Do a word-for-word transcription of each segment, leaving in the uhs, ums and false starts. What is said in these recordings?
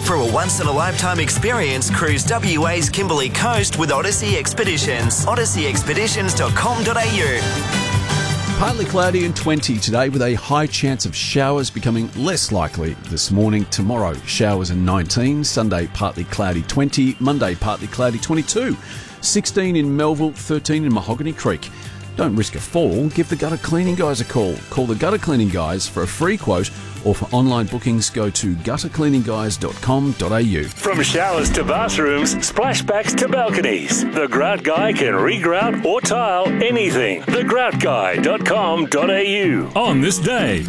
For a once-in-a-lifetime experience, cruise W A's Kimberley Coast with Odyssey Expeditions. odyssey expeditions dot com dot a u. Partly cloudy and twenty today with a high chance of showers becoming less likely this morning. Tomorrow, showers and nineteen. Sunday, partly cloudy twenty. Monday, partly cloudy twenty-two. sixteen in Melville, thirteen in Mahogany Creek. Don't risk a fall. Give the gutter cleaning guys a call. Call the gutter cleaning guys for a free quote, or for online bookings, go to gutter cleaning guys dot com dot a u. From showers to bathrooms, splashbacks to balconies, the Grout Guy can regrout or tile anything. the grout guy dot com dot a u. On this day.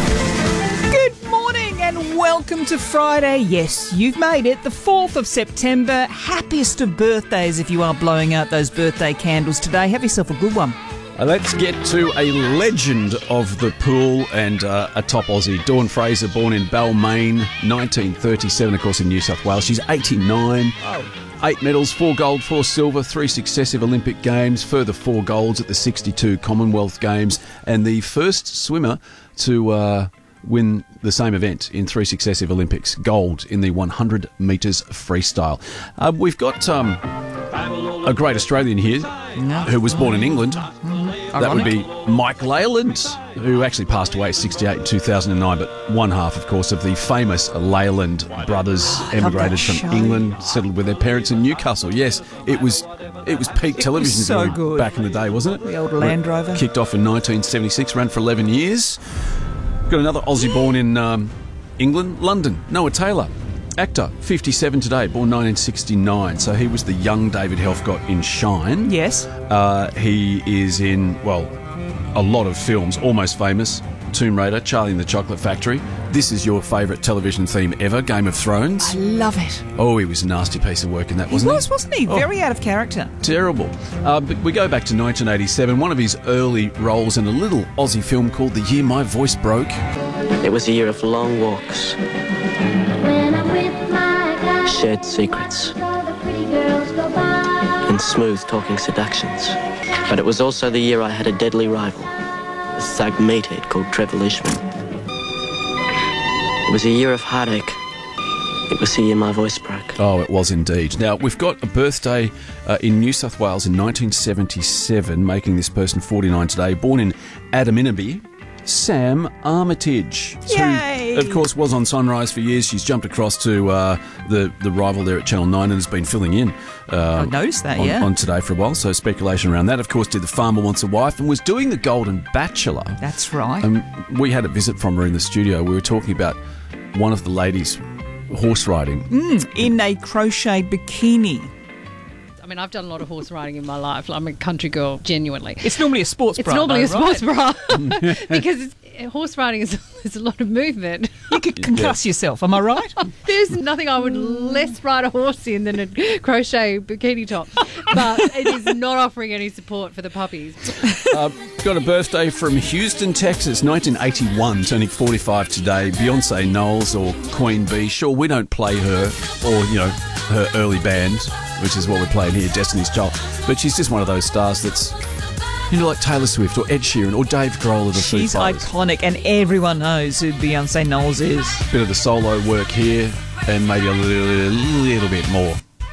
Good morning and welcome to Friday. Yes, you've made it, the fourth of September. Happiest of birthdays if you are blowing out those birthday candles today. Have yourself a good one. Uh, let's get to a legend of the pool and uh, a top Aussie. Dawn Fraser, born in Balmain, nineteen thirty-seven, of course, in New South Wales. She's eighty-nine. Oh. Eight medals, four gold, four silver, three successive Olympic Games, further four golds at the sixty-two Commonwealth Games, and the first swimmer to uh, win the same event in three successive Olympics, gold in the one hundred metres freestyle. Uh, we've got um, a great Australian here who was born in England. That would be Mike Leyland, who actually passed away at sixty-eight in two thousand nine, but one half, of course, of the famous Leyland brothers emigrated from show. England, settled with their parents in Newcastle. Yes, it was it was peak It television was so doing good. back in the day, wasn't it? The old Land Rover. Kicked off in nineteen seventy-six, ran for eleven years. Got another Aussie born in um, England, London, Noah Taylor. Actor, fifty-seven today, born nineteen sixty-nine. So he was the young David Helfgott in Shine. Yes. Uh, he is in, well, a lot of films. Almost Famous, Tomb Raider, Charlie and the Chocolate Factory. This is your favourite television theme ever, Game of Thrones. I love it. Oh, he was a nasty piece of work in that, He wasn't he? was, wasn't he? Oh. Very out of character. Terrible. Uh, but we go back to nineteen eighty-seven, one of his early roles in a little Aussie film called The Year My Voice Broke. It was a year of long walks, shared secrets, and smooth talking seductions. But it was also the year I had a deadly rival, a thug meathead called Trevor Lishman. It was a year of heartache. It was the year my voice broke. Oh, it was indeed. Now, we've got a birthday uh, in New South Wales in nineteen seventy-seven, making this person forty-nine today, born in Adaminaby, Sam Armitage. Yay! Who, of course, was on Sunrise for years. She's jumped across to uh, the, the rival there at Channel nine and has been filling in uh, I noticed that, on, yeah. on Today for a while. So speculation around that. Of course, did The Farmer Wants a Wife and was doing The Golden Bachelor. That's right. And we had a visit from her in the studio. We were talking about one of the ladies horse riding. Mm, in a crocheted bikini. I mean, I've done a lot of horse riding in my life. I'm a country girl, genuinely. It's normally a sports It's bra. normally a though, right? sports bra because it's, horse riding is there's a lot of movement. You could concuss yourself, am I right? There's nothing I would less ride a horse in than a crochet bikini top, but it is not offering any support for the puppies. Uh, got a birthday from Houston, Texas, nineteen eighty-one, turning forty-five today. Beyonce Knowles or Queen Bee. Sure, we don't play her or, you know, her early band, which is what we're playing here, Destiny's Child. But she's just one of those stars that's, you know, like Taylor Swift or Ed Sheeran or Dave Grohl of the Foo She's Fighters. iconic and everyone knows who Beyonce Knowles is. Bit of the solo work here and maybe a little, little bit more.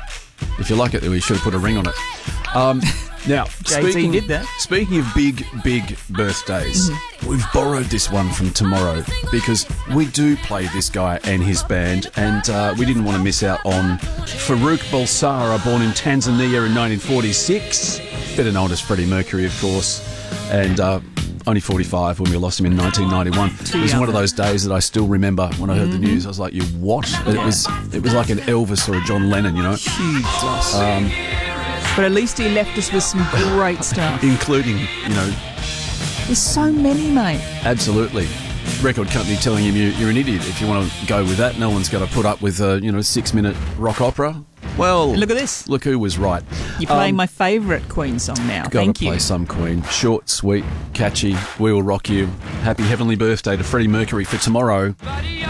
If you like it, then we should have put a ring on it. Um, now, J T speaking, did that. speaking of big, big birthdays, Mm-hmm. we've borrowed this one from tomorrow because we do play this guy and his band, and uh, we didn't want to miss out on Farouk Bulsara, born in Tanzania in nineteen forty-six, better known as Freddie Mercury, of course, and uh, only forty-five when we lost him in nineteen ninety-one. It was one of those days that I still remember when I heard the news. I was like, "You what?" And it was it was like an Elvis or a John Lennon, you know, Jesus. um, But at least he left us with some great stuff. including, you know, There's so many, mate. absolutely. Record company telling him you, you're an idiot if you want to go with that. No one's going to put up with a you know six minute rock opera. Well, And look at this. Look who was right. You're playing Um, my favourite Queen song now. Gotta Thank play you. some Queen. Short, sweet, catchy. We will rock you. Happy heavenly birthday to Freddie Mercury for tomorrow.